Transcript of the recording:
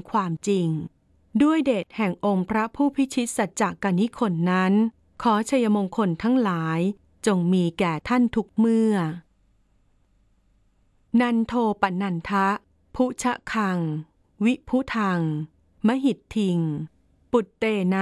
ความจริงด้วยเดชแห่งองค์พระผู้พิชิตสัจจกนิคนนั้นขอชัยมงคลทั้งหลายจงมีแก่ท่านทุกเมื่อนันโทปนันทะพุชะคังวิพุทังมหิทธิงปุตเตนะ